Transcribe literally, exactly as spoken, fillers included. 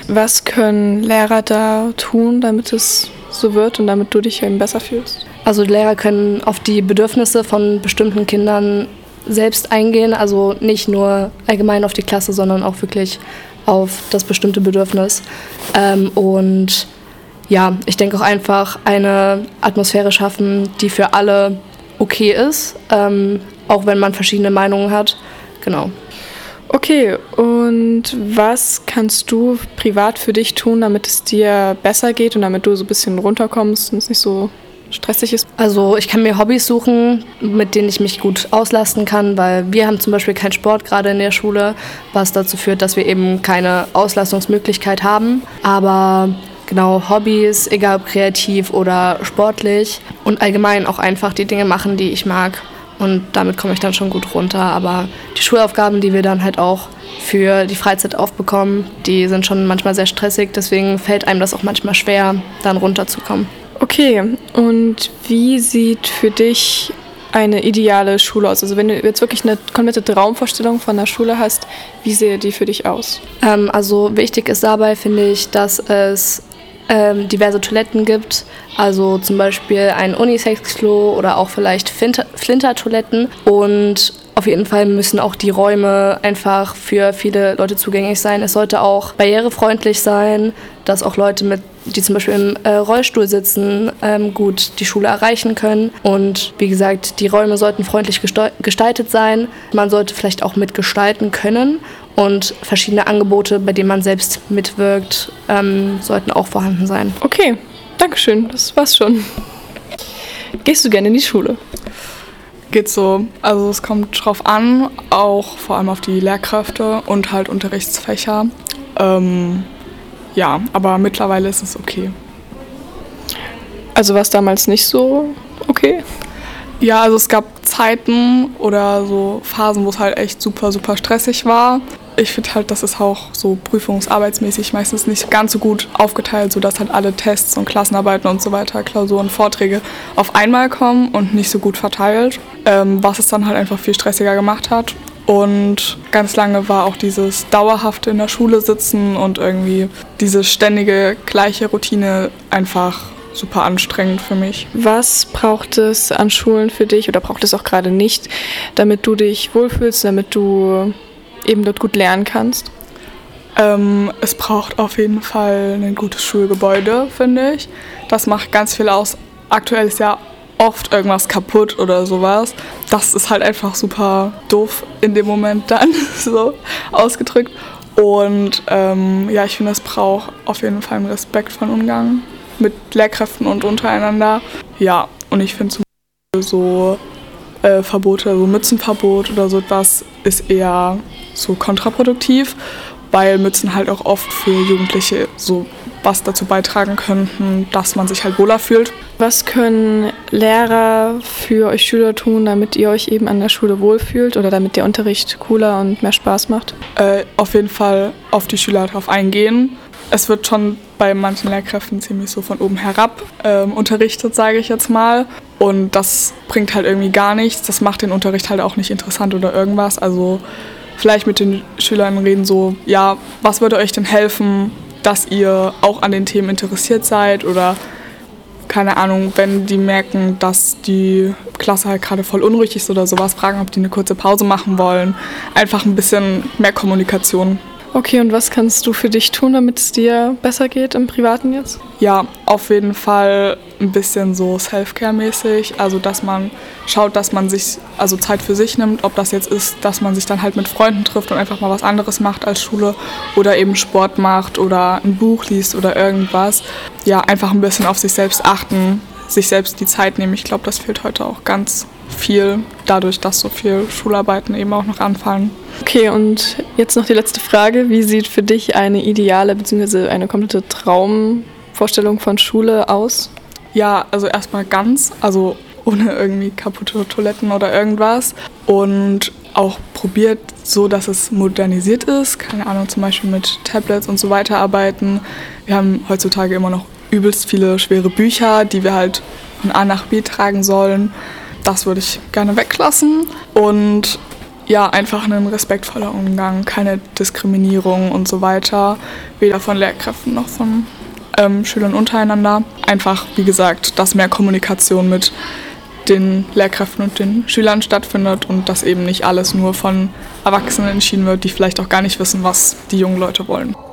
Was können Lehrer da tun, damit es so wird und damit du dich eben besser fühlst? Also die Lehrer können auf die Bedürfnisse von bestimmten Kindern selbst eingehen, also nicht nur allgemein auf die Klasse, sondern auch wirklich auf das bestimmte Bedürfnis. Ähm, und ja, ich denke auch einfach eine Atmosphäre schaffen, die für alle okay ist, ähm, auch wenn man verschiedene Meinungen hat. Genau. Okay, und was kannst du privat für dich tun, damit es dir besser geht und damit du so ein bisschen runterkommst und es nicht so stressig ist? Also ich kann mir Hobbys suchen, mit denen ich mich gut auslasten kann, weil wir haben zum Beispiel keinen Sport gerade in der Schule, was dazu führt, dass wir eben keine Auslastungsmöglichkeit haben. Aber genau, Hobbys, egal ob kreativ oder sportlich und allgemein auch einfach die Dinge machen, die ich mag. Und damit komme ich dann schon gut runter. Aber die Schulaufgaben, die wir dann halt auch für die Freizeit aufbekommen, die sind schon manchmal sehr stressig. Deswegen fällt einem das auch manchmal schwer, dann runterzukommen. Okay, und wie sieht für dich eine ideale Schule aus? Also wenn du jetzt wirklich eine komplette Traumvorstellung von der Schule hast, wie sähe die für dich aus? Ähm, also wichtig ist dabei, finde ich, dass es ähm, diverse Toiletten gibt. Also zum Beispiel ein Unisex-Klo oder auch vielleicht Finter- Flinter-Toiletten. Und auf jeden Fall müssen auch die Räume einfach für viele Leute zugänglich sein. Es sollte auch barrierefreundlich sein, dass auch Leute, mit, die zum Beispiel im äh, Rollstuhl sitzen, ähm, gut die Schule erreichen können. Und wie gesagt, die Räume sollten freundlich gesteu- gestaltet sein. Man sollte vielleicht auch mitgestalten können. Und verschiedene Angebote, bei denen man selbst mitwirkt, ähm, sollten auch vorhanden sein. Okay, Dankeschön, das war's schon. Gehst du gerne in die Schule? Geht so. Also es kommt drauf an, auch vor allem auf die Lehrkräfte und halt Unterrichtsfächer. Ähm, ja, aber mittlerweile ist es okay. Also war es damals nicht so okay? Ja, also es gab Zeiten oder so Phasen, wo es halt echt super, super stressig war. Ich finde halt, das ist auch so prüfungsarbeitsmäßig meistens nicht ganz so gut aufgeteilt, sodass halt alle Tests und Klassenarbeiten und so weiter, Klausuren, Vorträge auf einmal kommen und nicht so gut verteilt, ähm, was es dann halt einfach viel stressiger gemacht hat. Und ganz lange war auch dieses dauerhafte in der Schule sitzen und irgendwie diese ständige gleiche Routine einfach super anstrengend für mich. Was braucht es an Schulen für dich oder braucht es auch gerade nicht, damit du dich wohlfühlst, damit du eben dort gut lernen kannst? Ähm, es braucht auf jeden Fall ein gutes Schulgebäude, finde ich. Das macht ganz viel aus. Aktuell ist ja oft irgendwas kaputt oder sowas. Das ist halt einfach super doof in dem Moment dann, so ausgedrückt. Und ähm, ja, ich finde, es braucht auf jeden Fall einen respektvollen Umgang mit Lehrkräften und untereinander. Ja, und ich finde zum Beispiel so äh, Verbote, so Mützenverbot oder so etwas ist eher so kontraproduktiv, weil Mützen halt auch oft für Jugendliche so was dazu beitragen könnten, dass man sich halt wohler fühlt. Was können Lehrer für euch Schüler tun, damit ihr euch eben an der Schule wohlfühlt oder damit der Unterricht cooler und mehr Spaß macht? Äh, auf jeden Fall auf die Schüler drauf eingehen. Es wird schon bei manchen Lehrkräften ziemlich so von oben herab ähm, unterrichtet, sage ich jetzt mal. Und das bringt halt irgendwie gar nichts. Das macht den Unterricht halt auch nicht interessant oder irgendwas. Also vielleicht mit den Schülern reden so, ja, was würde euch denn helfen, dass ihr auch an den Themen interessiert seid? Oder keine Ahnung, wenn die merken, dass die Klasse halt gerade voll unruhig ist oder sowas, fragen, ob die eine kurze Pause machen wollen. Einfach ein bisschen mehr Kommunikation. Okay, und was kannst du für dich tun, damit es dir besser geht im Privaten jetzt? Ja, auf jeden Fall ein bisschen so Self-Care-mäßig, also dass man schaut, dass man sich also Zeit für sich nimmt, ob das jetzt ist, dass man sich dann halt mit Freunden trifft und einfach mal was anderes macht als Schule oder eben Sport macht oder ein Buch liest oder irgendwas. Ja, einfach ein bisschen auf sich selbst achten, sich selbst die Zeit nehmen. Ich glaube, das fehlt heute auch ganz viel, dadurch, dass so viel Schularbeiten eben auch noch anfallen. Okay, und jetzt noch die letzte Frage. Wie sieht für dich eine ideale bzw. eine komplette Traumvorstellung von Schule aus? Ja, also erstmal ganz, also ohne irgendwie kaputte Toiletten oder irgendwas. Und auch probiert so, dass es modernisiert ist. Keine Ahnung, zum Beispiel mit Tablets und so weiter arbeiten. Wir haben heutzutage immer noch übelst viele schwere Bücher, die wir halt von A nach B tragen sollen. Das würde ich gerne weglassen. Und ja, einfach ein respektvoller Umgang, keine Diskriminierung und so weiter, weder von Lehrkräften noch von ähm, Schülern untereinander. Einfach, wie gesagt, dass mehr Kommunikation mit den Lehrkräften und den Schülern stattfindet und dass eben nicht alles nur von Erwachsenen entschieden wird, die vielleicht auch gar nicht wissen, was die jungen Leute wollen.